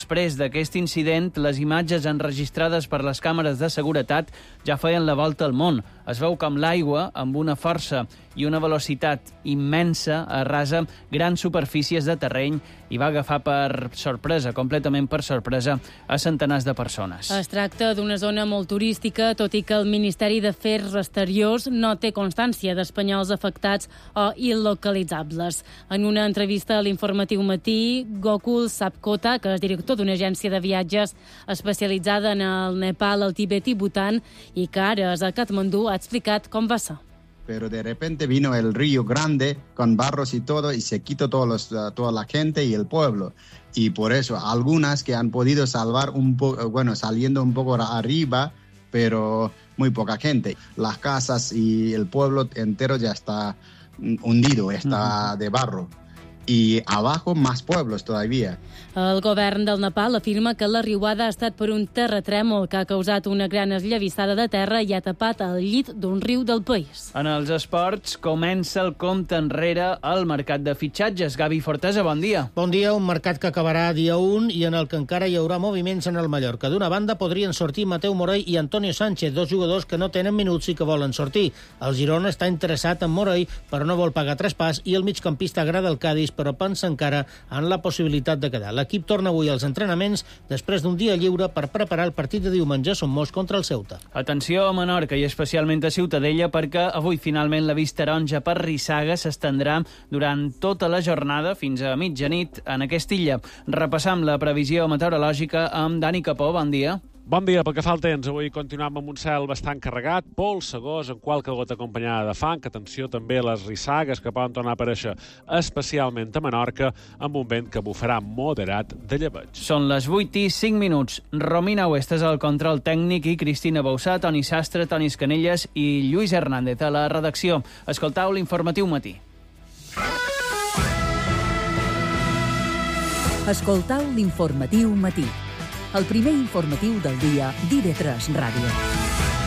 Després d'aquest incident, les imatges enregistrades per les càmeres de seguretat ja feien la volta al món. Es veu com l'aigua, amb una força i una velocitat immensa, arrasa grans superfícies de terreny i va agafar per sorpresa, completament per sorpresa, a centenars de persones. Es tracta d'una zona molt turística, tot i que el Ministeri d'Afers Exteriors no té constància d'espanyols afectats o il·localitzables. En una entrevista a l'Informatiu Matí, Gokul Sapkota, que és director d'una agència de viatges especialitzada en el Nepal, el Tibet i Bhutan, i que ara és a Katmandú, ha explicat com va ser. Pero de repente vino el río grande con barros y todo y se quitó toda la gente y el pueblo. Y por eso algunas que han podido salvar saliendo un poco arriba, pero muy poca gente. Las casas y el pueblo entero ya está hundido, está de barro. I abajo más pueblos todavía. El govern del Nepal afirma que la riuada ha estat per un terratrèmol que ha causat una gran esllavissada de terra i ha tapat el llit d'un riu del país. En els esports comença el compte enrere al mercat de fitxatges. Gavi Fortesa, bon dia. Bon dia, un mercat que acabarà dia 1 i en el que encara hi haurà moviments en el Mallorca. D'una banda podrien sortir Mateu Morey i Antonio Sánchez, dos jugadors que no tenen minuts i que volen sortir. El Girona està interessat en Morey, però no vol pagar traspàs, i el migcampista agrada el Cádiz, però pensa encara en la possibilitat de quedar. L'equip torna avui als entrenaments després d'un dia lliure per preparar el partit de diumenge a Somos contra el Ceuta. Atenció a Menorca i especialment a Ciutadella, perquè avui finalment la vista taronja per rissaga s'estendrà durant tota la jornada fins a mitjanit en aquesta illa. Repassam la previsió meteorològica amb Dani Capó. Bon dia. Bon dia, pel que fa al temps, avui continuem amb un cel bastant carregat, pols, segós, en qualque gota acompanyada de fang, atenció també a les rissagues que poden tornar a aparèixer, especialment a Menorca, amb un vent que bufarà moderat de llebeig. Són les 8:05. Romina Huesta és el control tècnic i Cristina Bausà, Toni Sastre, Toni Escanelles i Lluís Hernández a la redacció. Escoltau l'Informatiu Matí. Escoltau l'Informatiu Matí. El primer informatiu del dia d'IV3 Ràdio.